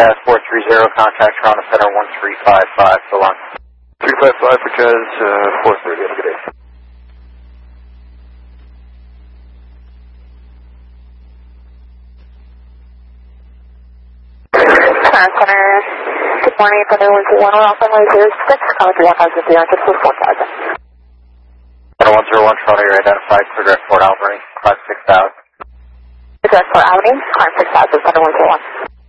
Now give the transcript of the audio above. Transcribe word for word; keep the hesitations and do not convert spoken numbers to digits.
Jazz four three zero, contact Toronto Center one three five five, so long. three five five for Jazz uh, four thirty, have a good day. Toronto Center, good morning, Thunder one two one, we're off runway zero six, calling three one thousand, three hundred for four thousand. Center one zero one, Toronto, you're identified, clear direct Fort Albany, climb six thousand. Direct Fort Albany, climb six thousand, Thunder one two one.